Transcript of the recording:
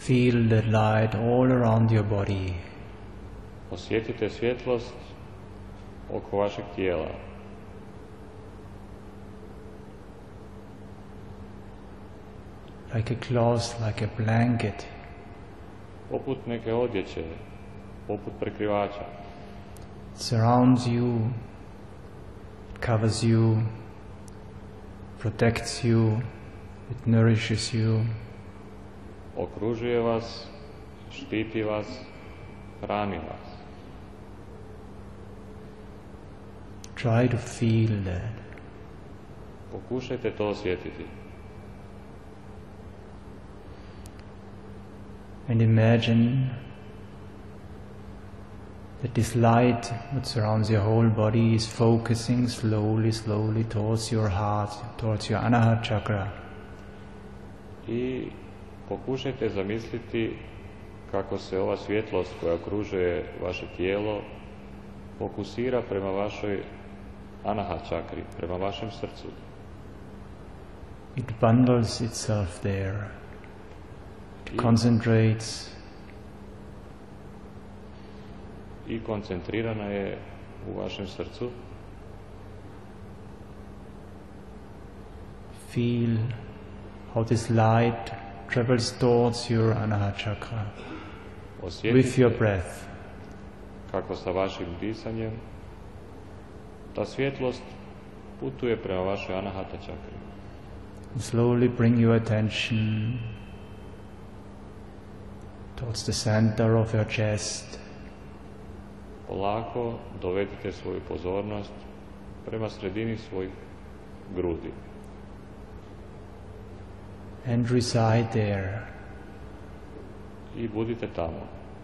Feel the light all around your body. Osjetite svjetlost oko vašeg tijela. Like a cloth, like a blanket. Poput neke odjeće, poput prekrivača. It surrounds you, it covers you, protects you, it nourishes you. Okružuje vas, štiti vas, hrani vas. Try to feel that. Pokušajte to osjetiti. And imagine that this light that surrounds your whole body is focusing slowly, slowly towards your heart, towards your Anahata chakra. I pokušajte zamisliti kako se ova svjetlost koja okružuje vaše tijelo fokusira prema vašoj Anahata čakri, prema vašem srcu. It bundles itself there. It concentrates. I koncentrirana je u vašem srcu. Feel how this light travels towards your Anahata chakra with your breath. Kako sa vašim disanjem ta svjetlost putuje prema vašoj Anahata čakri. Slowly bring your attention towards the center of your chest. Polako dovedite svoju pozornost prema sredini svojih grudi. And reside there. I budite tamo.